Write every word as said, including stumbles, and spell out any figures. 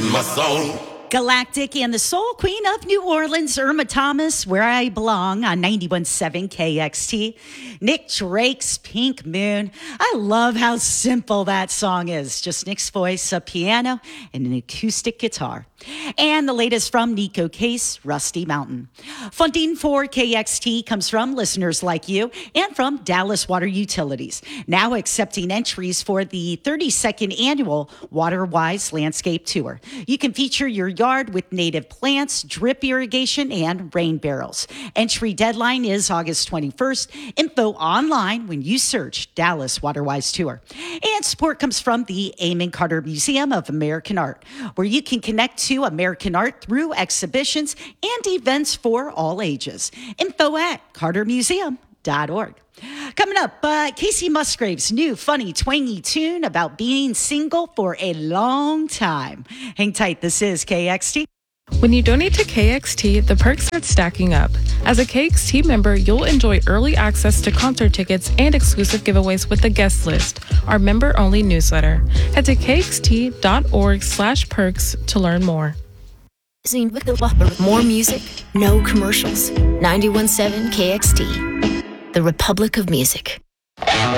in my zone. Galactic and the Soul Queen of New Orleans, Irma Thomas, Where I Belong on ninety-one point seven K X T. Nick Drake's Pink Moon. I love how simple that song is. Just Nick's voice, a piano, and an acoustic guitar. And the latest from Nico Case, Rusty Mountain. Funding for K X T comes from listeners like you and from Dallas Water Utilities, now accepting entries for the thirty-second annual WaterWise Landscape Tour. You can feature your yard with native plants, drip irrigation, and rain barrels. Entry deadline is August twenty-first. Info online when you search Dallas WaterWise Tour. And support comes from the Amon Carter Museum of American Art, where you can connect to American art through exhibitions and events for all ages. Info at carter museum dot org. Coming up, uh, Casey Musgrave's new funny, twangy tune about being single for a long time. Hang tight, this is K X T. When you donate to K X T, the perks start stacking up. As a K X T member, you'll enjoy early access to concert tickets and exclusive giveaways with the guest list, our member-only newsletter. Head to kxt.org slash perks to learn more. More music, no commercials. ninety-one point seven K X T, the Republic of Music.